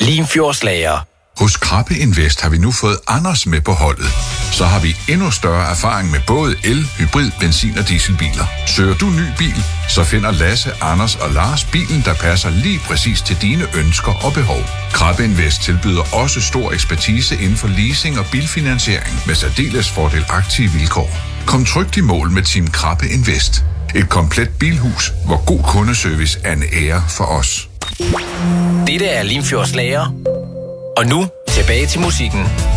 Limfjordslager. Hos Krabbe Invest har vi nu fået Anders med på holdet. Så har vi endnu større erfaring med både el, hybrid, benzin- og dieselbiler. Søger du ny bil, så finder Lasse, Anders og Lars bilen, der passer lige præcis til dine ønsker og behov. Krabbe Invest tilbyder også stor ekspertise inden for leasing og bilfinansiering med særdeles fordelagtige vilkår. Kom trygt i mål med Team Krabbe Invest. Et komplet bilhus, hvor god kundeservice er en ære for os. Dette er Limfjordslager. Og nu tilbage til musikken.